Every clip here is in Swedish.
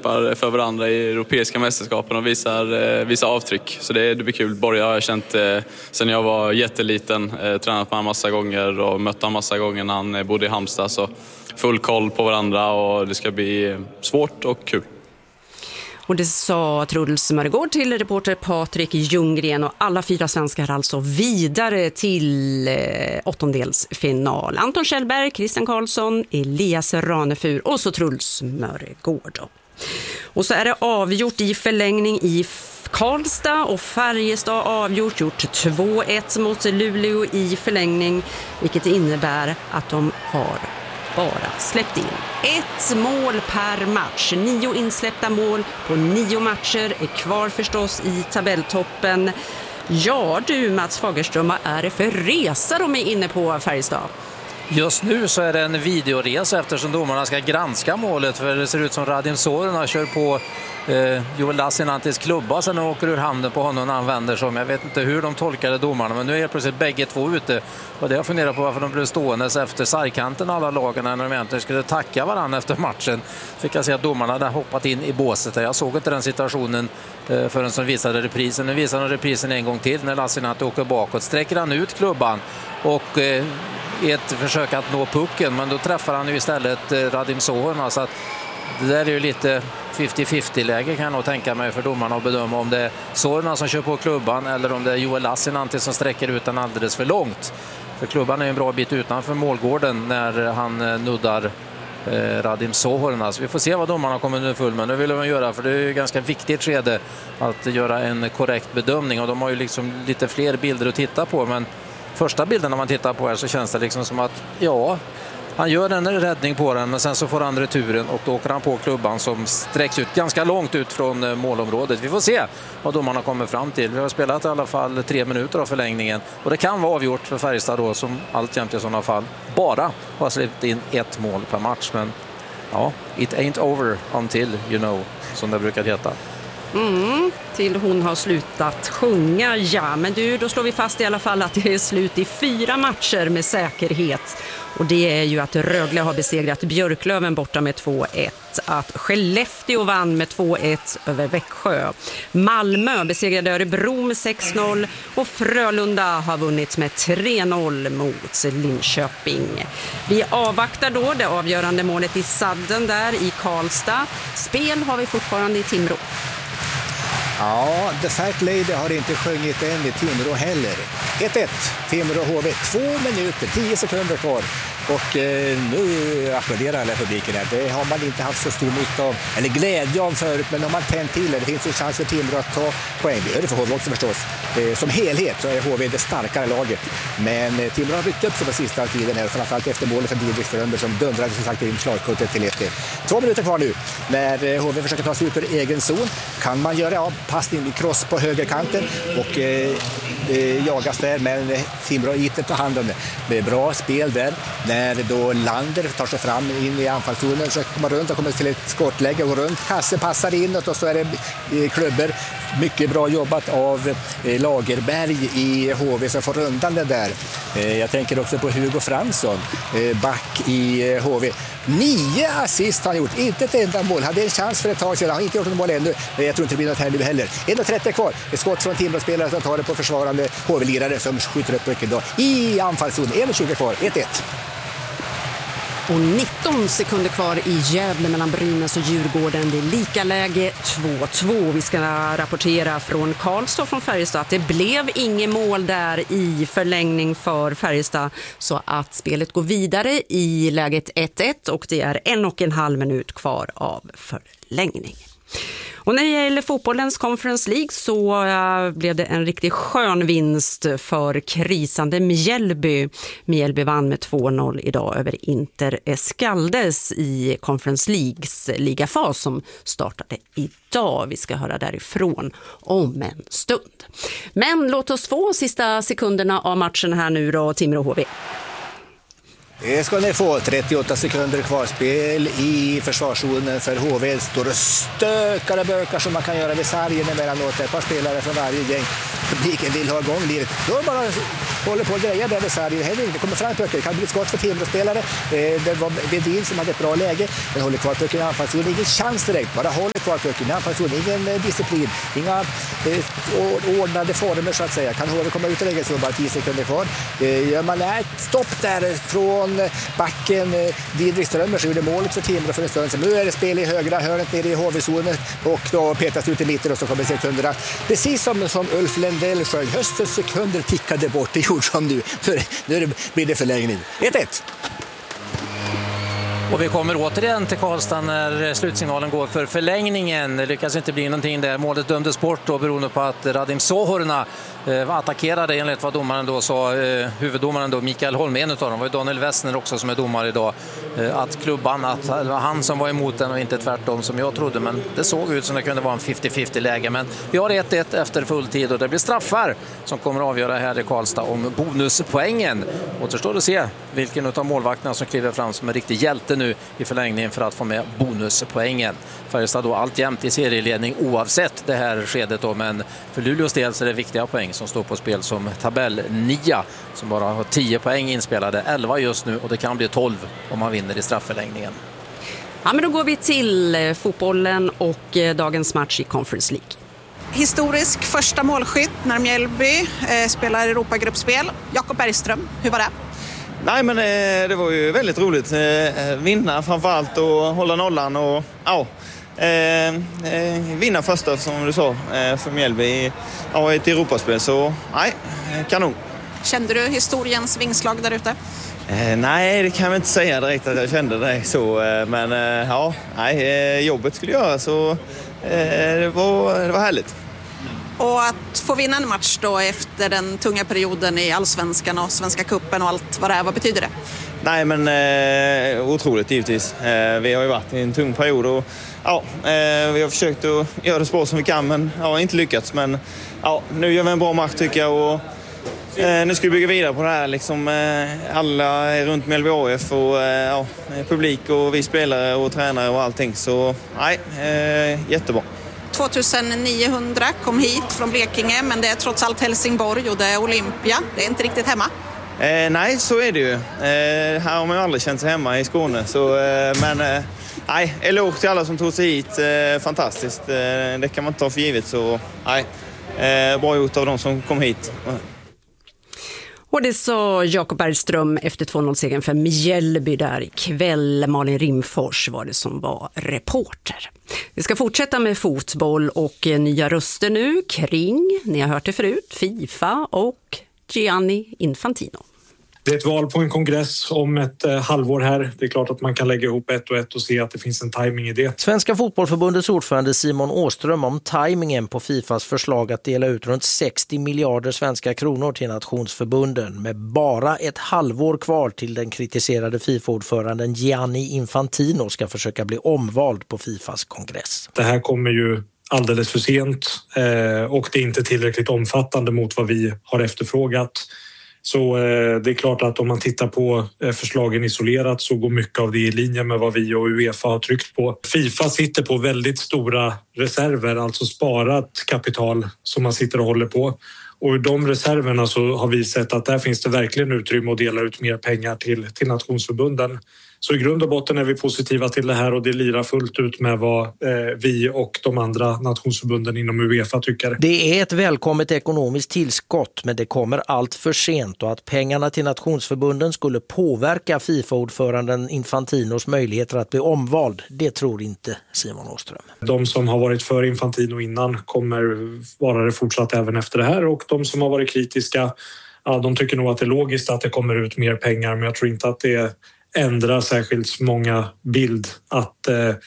kämpar för varandra i europeiska mästerskapen och visar avtryck. Så det blir kul. Borja har jag känt sen jag var jätteliten, tränat med honom massa gånger och mött honom massa gånger när han bodde i Halmstad. Så full koll på varandra och det ska bli svårt och kul. Och det sa Truls Mörgård till reporter Patrik Ljunggren, och alla 4 svenskar alltså vidare till åttondelsfinal. Anton Kjellberg, Christian Karlsson, Elias Ranefur och så Truls Mörgård. Och så är det avgjort i förlängning i Karlstad, och Färjestad avgjort, gjort 2-1 mot Luleå i förlängning, vilket innebär att de har bara släppt in 1 mål per match. 9 insläppta mål på 9 matcher är kvar förstås i tabelltoppen. Ja du Mats Fagerström, vad är det för resa de är inne på Färjestad? Just nu så är det en videoresa eftersom domarna ska granska målet, för det ser ut som Radim Sorina kör på Joel Lassinantis klubba sen och åker ur handen på honom när han vänder som. Jag vet inte hur de tolkade domarna, men nu är plötsligt bägge två ute. Och det jag funderar på varför de blev stående efter sargkanten alla lagen när de egentligen skulle tacka varandra efter matchen. Fick jag se att domarna hade hoppat in i båset. Jag såg inte den situationen förrän som visade reprisen. Nu visar de reprisen en gång till när Lassinantti åker bakåt. Sträcker han ut klubban och ett försök att nå pucken, men då träffar han ju istället Radim Sorina, så att det där är ju lite 50-50 läge kan jag nog tänka mig för domarna att bedöma om det är Sorina som kör på klubban eller om det är Joel Lassinantti som sträcker ut den alldeles för långt. För klubban är en bra bit utanför målgården när han nuddar Radim Sorina. Så vi får se vad domarna kommer nu full, men det vill de göra, för det är ju ganska viktigt skede att göra en korrekt bedömning, och de har ju liksom lite fler bilder att titta på, men första bilden när man tittar på här så känns det liksom som att han gör en räddning på den, men sen så får han returen och då åker han på klubban som sträcks ut ganska långt ut från målområdet. Vi får se vad domarna kommer fram till. Vi har spelat i alla fall 3 minuter av förlängningen, och det kan vara avgjort för Färjestad då, som alltjämt i sådana fall bara har släppt in 1 mål per match. Men ja, it ain't over until you know, som det brukar heta. Till hon har slutat sjunga, ja. Men du, då slår vi fast i alla fall att det är slut i 4 matcher med säkerhet. Och det är ju att Rögle har besegrat Björklöven borta med 2-1. Att Skellefteå vann med 2-1 över Växjö. Malmö besegrade Örebro med 6-0. Och Frölunda har vunnit med 3-0 mot Linköping. Vi avvaktar då det avgörande målet i sadden där i Karlstad. Spel har vi fortfarande i Timrå. Ja, The Fat Lady har inte sjungit än i Timrå heller. 1-1, Timrå HV, 2 minuter, 10 sekunder kvar. Och nu applåderar alla publiken här. Det har man inte haft så stor nytta av, eller glädje av förut, men om man tänt till det finns ju chans för Timrå att ta poäng. Det gör det för HV också förstås. Som helhet så är HV det starkare laget. Men Timrå har byggt upp sig på sista tiden här, framförallt efter målet för Didrik Strömberg som dundrade som sagt in slagskottet till 1-1. 2 minuter kvar nu när HV försöker ta sig ut ur egen zon. Kan man göra passning i cross på högerkanten och jagas där, men Timrå gitter på handen. Det är bra spel där. När då Lander tar sig fram in i anfallszonen så kommer runt och kommer till ett skottläge och runt kassen passar inåt och så är det klubbor. Mycket bra jobbat av Lagerberg i HV som får rundan det där. Jag tänker också på Hugo Fransson, back i HV. 9 assist har han gjort, inte ett enda mål. Hade en chans för ett tag sedan, han har inte gjort något mål ännu. Jag tror inte det blir något här nu heller. 1:30 kvar, ett skott från Timrå-spelare som tar det på försvarande HV-lirare som skjuter upp mycket då. I anfallszon, 1:20 kvar, 1-1. Och 19 sekunder kvar i Gävle mellan Brynäs och Djurgården. Det är lika läge 2-2. Vi ska rapportera från Karlstad från Färjestad att det blev inget mål där i förlängning för Färjestad. Så att spelet går vidare i läget 1-1 och det är 1,5 minut kvar av förlängning. Och när det gäller fotbollens Conference League så blev det en riktigt skön vinst för krisande Mjällby. Mjällby vann med 2-0 idag över Inter Escaldes i Conference Leagues ligafas som startade idag. Vi ska höra därifrån om en stund. Men låt oss få sista sekunderna av matchen här nu då, Timrå HV. Det ska ni få. 38 sekunder kvar spel i försvarszonen för HV. Står och stökar och bökar som man kan göra vid sargen emellanåt. Ett par spelare från varje gäng. Publiken vill ha igång livet. Då bara håller på att greja där. Det kommer fram pucken. Det kan bli skott för Timrå-spelare. Det var Vedin som hade ett bra läge. Den håller kvar pucken i anfallszon. Ingen chans direkt. Bara håller kvar pucken i anfallszon. Ingen disciplin. Inga ordnade former så att säga. Kan HV komma ut i läget så bara 10 sekunder kvar. Gör man ett stopp där från backen. Didrik Strömmer så gjorde målet för Timrå för en stund. Så nu är det spel i högra hörnet nere i HV-zonen. Och då petas ut i mitten och så kommer sekunderna. Precis som Ulf Lendell sjöng. Höstens sekunder tickade bort. Det gjorde som nu. Nu blir det förlängning. 1-1. Och vi kommer återigen till Karlstad när slutsignalen går för förlängningen. Det lyckas inte bli någonting där. Målet dömdes bort då beroende på att Radim Sohorna attackerade enligt vad domaren då sa. Huvuddomaren då, Mikael Holmén utav dem. Det var ju Daniel Wessner också som är domare idag. Att klubban, att det var han som var emot den och inte tvärtom som jag trodde. Men det såg ut som det kunde vara en 50-50 läge. Men vi har 1-1 efter full tid och det blir straffar som kommer att avgöra här i Karlstad om bonuspoängen. Återstår att se vilken av målvakterna som kliver fram som är riktig hjälte nu i förlängningen för att få med bonuspoängen. Färjestad då alltjämt i serieledning oavsett det här skedet då, men för Luleås del så är det viktiga poäng som står på spel som tabell-9 som bara har 10 poäng inspelade, 11 just nu och det kan bli 12 om man vinner i strafförlängningen. Ja, men då går vi till fotbollen och dagens match i Conference League. Historisk första målskytt när Mjällby spelar Europagruppspel. Jakob Bergström, hur var det? Nej, men det var ju väldigt roligt. Vinna framförallt och hålla nollan och vinna första som du sa för Mjällby i ett Europaspel. Så nej, kanon. Kände du historiens vingslag där ute? Nej, det kan jag inte säga direkt att jag kände det så. Men jobbet skulle göra så det var härligt. Och att få vinna en match då efter den tunga perioden i Allsvenskan och Svenska cupen och allt vad det är, vad betyder det? Nej, men otroligt givetvis. Vi har ju varit i en tung period och vi har försökt att göra det så bra som vi kan men inte lyckats. Men nu gör vi en bra match tycker jag och nu ska vi bygga vidare på det här. Liksom, alla är runt Mjällby AF och publik och vi spelare och tränare och allting. Så jättebra. 2900 kom hit från Blekinge, men det är trots allt Helsingborg och det är Olympia. Det är inte riktigt hemma. Nej, så är det ju. Här har man ju aldrig känt sig hemma i Skåne. Så, eloge till alla som tog sig hit. Fantastiskt. Det kan man inte ta för givet. Så, bra gjort av de som kom hit. Och det sa Jakob Bergström efter 2-0-segern för Mjällby där ikväll. Malin Rimfors var det som var reporter. Vi ska fortsätta med fotboll och nya röster nu kring, ni har hört det förut, FIFA och Gianni Infantino. Det är ett val på en kongress om ett halvår här. Det är klart att man kan lägga ihop ett och ett och se att det finns en timing i det. Svenska fotbollförbundets ordförande Simon Åström om timingen på FIFAs förslag att dela ut runt 60 miljarder svenska kronor till nationsförbunden med bara ett halvår kvar till den kritiserade FIFA-ordföranden Gianni Infantino ska försöka bli omvald på FIFAs kongress. Det här kommer ju alldeles för sent och det är inte tillräckligt omfattande mot vad vi har efterfrågat. Så det är klart att om man tittar på förslagen isolerat så går mycket av det i linje med vad vi och UEFA har tryckt på. FIFA sitter på väldigt stora reserver, alltså sparat kapital som man sitter och håller på. Och i de reserverna så har vi sett att där finns det verkligen utrymme att dela ut mer pengar till nationsförbunden. Så i grund och botten är vi positiva till det här och det lirar fullt ut med vad vi och de andra nationsförbunden inom UEFA tycker. Det är ett välkommet ekonomiskt tillskott men det kommer allt för sent och att pengarna till nationsförbunden skulle påverka FIFA-ordföranden Infantinos möjligheter att bli omvald, det tror inte Simon Åström. De som har varit för Infantino innan kommer vara det fortsatt även efter det här och de som har varit kritiska, de tycker nog att det är logiskt att det kommer ut mer pengar men jag tror inte att det ändra särskilt många bild att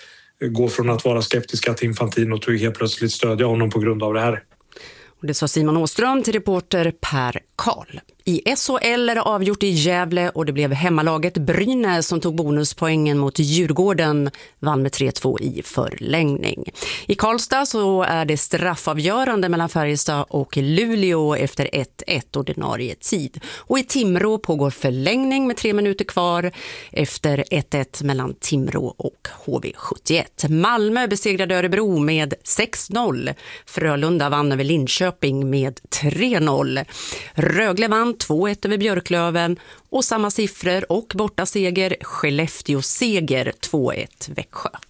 gå från att vara skeptiska till Infantino till helt plötsligt stödja honom på grund av det här. Och det sa Simon Åström till reporter Per Karl. I SHL är det avgjort i Gävle och det blev hemmalaget Brynäs som tog bonuspoängen mot Djurgården, vann med 3-2 i förlängning. I Karlstad så är det straffavgörande mellan Färjestad och Luleå efter 1-1 ordinarie tid. Och i Timrå pågår förlängning med 3 minuter kvar efter 1-1 mellan Timrå och HV71. Malmö besegrade Örebro med 6-0. Frölunda vann över Linköping med 3-0. Rögle vann 2-1 över Björklöven och samma siffror och bortaseger Skellefteå seger 2-1 Växjö.